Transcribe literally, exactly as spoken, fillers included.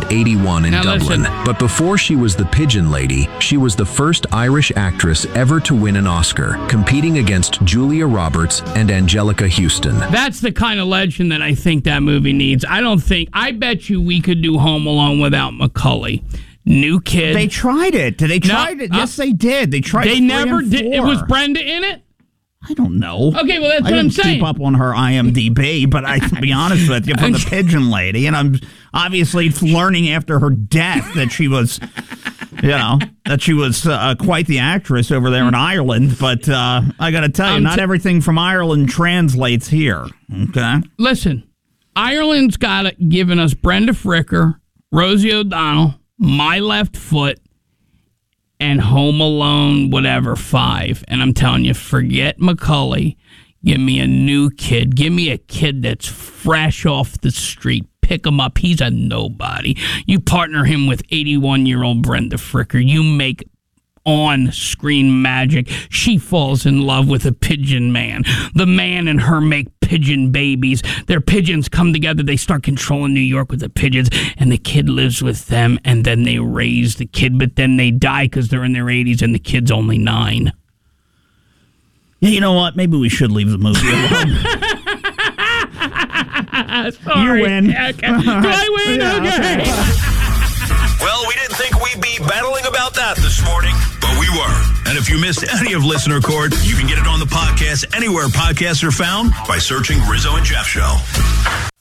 eighty-one in Now Dublin. listen. But before she was the Pigeon Lady, she was the first Irish actress ever to win an Oscar, competing against Julia Roberts and Angelica Houston. That's the kind of legend that I think that movie needs. I don't think, I bet you we could do Home Alone without Macaulay. New kid. They tried it. They tried No, it. uh, Yes, they did. They tried. They three never and did. It four. was Brenda in it? I don't know. Okay, well, that's I what I'm didn't saying. keep up on her I M D B, but I, to be honest with you, from the Pigeon Lady, and I'm obviously learning after her death that she was, you know, that she was uh, quite the actress over there in Ireland. But uh, I got to tell you, I'm not t- everything from Ireland translates here. Okay. Listen, Ireland's got it, given us Brenda Fricker, Rosie O'Donnell, My Left Foot, and Home Alone, whatever, five. And I'm telling you, forget Macaulay. Give me a new kid. Give me a kid that's fresh off the street. Pick him up. He's a nobody. You partner him with eighty-one-year-old Brenda Fricker. You make on-screen magic. She falls in love with a pigeon man. The man and her make pigeon babies. Their pigeons come together. They start controlling New York with the pigeons, and the kid lives with them, and then they raise the kid, but then they die because they're in their eighties, and the kid's only nine. Yeah, you know what? Maybe we should leave the movie alone. Sorry. You win. Okay. Do I win? Yeah, okay. okay. Well, we didn't think we'd be battling about that this morning, but we were. And if you missed any of Listener Court, you can get it on the podcast anywhere podcasts are found by searching Rizzo and Jeff Show.